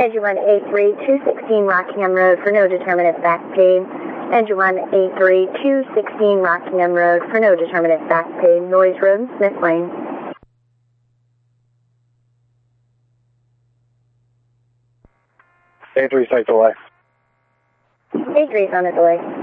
Engine 1 A3 216 Rockingham Road for no determinate back pain. Engine 1 A3 216 Rockingham Road for no determinate back pain. Noise Road, Smith Lane. A3 site delay. A3 is on a delay.